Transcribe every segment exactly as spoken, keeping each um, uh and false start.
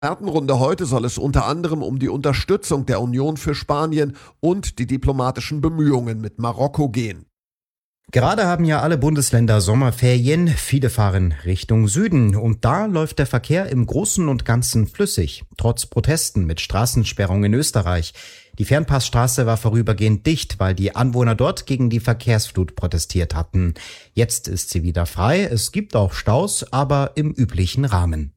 Expertenrunde heute soll es unter anderem um die Unterstützung der Union für Spanien und die diplomatischen Bemühungen mit Marokko gehen. Gerade haben ja alle Bundesländer Sommerferien, viele fahren Richtung Süden und da läuft der Verkehr im Großen und Ganzen flüssig, trotz Protesten mit Straßensperrung in Österreich. Die Fernpassstraße war vorübergehend dicht, weil die Anwohner dort gegen die Verkehrsflut protestiert hatten. Jetzt ist sie wieder frei, es gibt auch Staus, aber im üblichen Rahmen.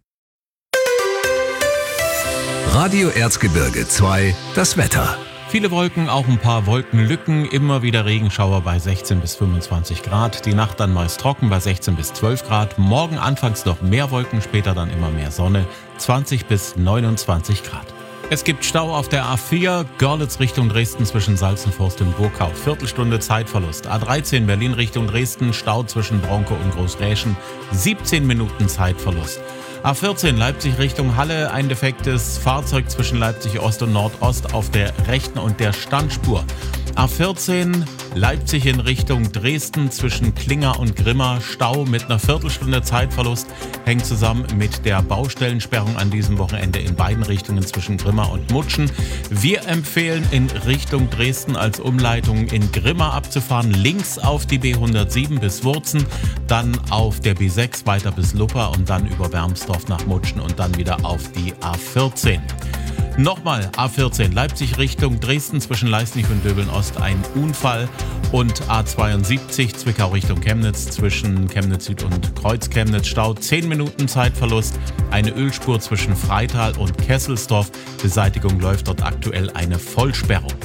Radio Erzgebirge zwei, das Wetter. Viele Wolken, auch ein paar Wolkenlücken, immer wieder Regenschauer bei sechzehn bis fünfundzwanzig Grad. Die Nacht dann meist trocken bei sechzehn bis zwölf Grad. Morgen anfangs noch mehr Wolken, später dann immer mehr Sonne, zwanzig bis neunundzwanzig Grad. Es gibt Stau auf der A vier, Görlitz Richtung Dresden zwischen Salzenforst und Burkau. Viertelstunde Zeitverlust. A dreizehn Berlin Richtung Dresden, Stau zwischen Bronco und Großräschen, siebzehn Minuten Zeitverlust. A vierzehn Leipzig Richtung Halle, ein defektes Fahrzeug zwischen Leipzig Ost und Nordost auf der rechten und der Standspur. A vierzehn Leipzig in Richtung Dresden zwischen Klinger und Grimma, Stau mit einer Viertelstunde Zeitverlust, hängt zusammen mit der Baustellensperrung an diesem Wochenende in beiden Richtungen zwischen Grimma und Mutschen. Wir empfehlen in Richtung Dresden als Umleitung in Grimma abzufahren, links auf die B hundertsieben bis Wurzen, dann auf der B sechs weiter bis Luppa und dann über Wermsdorf nach Mutschen und dann wieder auf die A vierzehn. Nochmal A vierzehn Leipzig Richtung Dresden zwischen Leisnig und Döbeln-Ost ein Unfall und A zweiundsiebzig Zwickau Richtung Chemnitz zwischen Chemnitz Süd und Kreuz Chemnitz Stau, zehn Minuten Zeitverlust, eine Ölspur zwischen Freital und Kesselsdorf, Beseitigung läuft dort aktuell eine Vollsperrung.